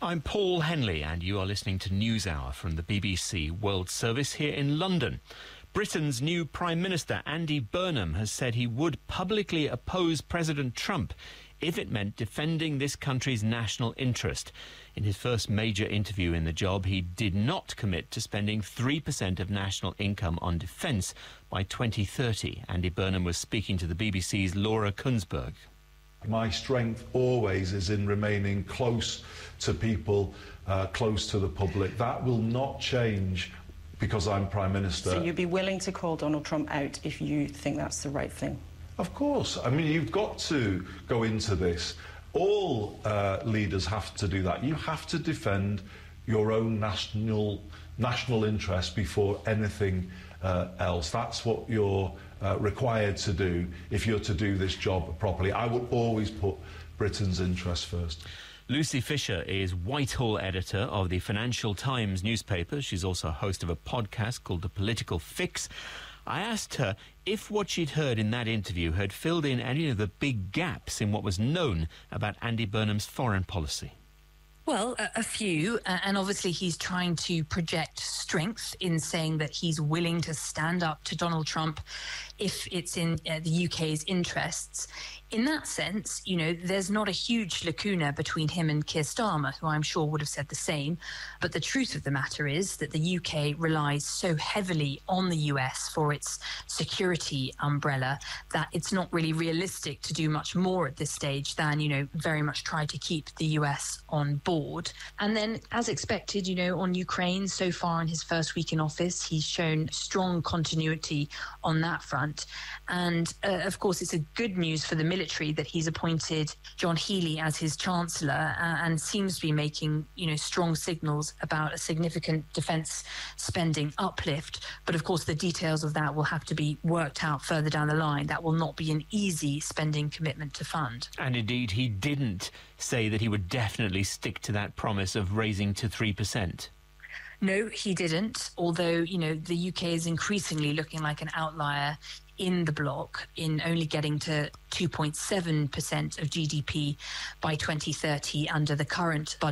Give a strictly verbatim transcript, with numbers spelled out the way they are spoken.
I'm Paul Henley, and you are listening to NewsHour from the B B C World Service here in London. Britain's new Prime Minister, Andy Burnham, has said he would publicly oppose President Trump if it meant defending this country's national interest. In his first major interview in the job, he did not commit to spending three percent of national income on defence by twenty thirty. Andy Burnham was speaking to the B B C's Laura Kunsberg. My strength always is in remaining close to people, uh, close to the public. That will not change because I'm Prime Minister. So you'd be willing to call Donald Trump out if you think that's the right thing? Of course. I mean, you've got to go into this. All uh, leaders have to do that. You have to defend your own national national interest before anything uh, else. That's what you're uh, required to do if you're to do this job properly. I would always put Britain's interest first. Lucy Fisher is Whitehall editor of the Financial Times newspaper. She's also host of a podcast called The Political Fix. I asked her if what she'd heard in that interview had filled in any of the big gaps in what was known about Andy Burnham's foreign policy. Well, a, a few, uh, and obviously he's trying to project strength in saying that he's willing to stand up to Donald Trump if it's in uh, the U K's interests. In that sense, you know, there's not a huge lacuna between him and Keir Starmer, who I'm sure would have said the same. But the truth of the matter is that the U K relies so heavily on the U S for its security umbrella that it's not really realistic to do much more at this stage than, you know, very much try to keep the U S on board. And then, as expected, you know, on Ukraine, so far in his first week in office, he's shown strong continuity on that front. And, uh, of course, it's a good news for the military that he's appointed John Healey as his Chancellor uh, and seems to be making, you know, strong signals about a significant defence spending uplift. But, of course, the details of that will have to be worked out further down the line. That will not be an easy spending commitment to fund. And, indeed, he didn't say that he would definitely stick to that promise of raising to three percent. No, he didn't, although, you know, the U K is increasingly looking like an outlier in the bloc in only getting to two point seven percent of G D P by twenty thirty under the current budget.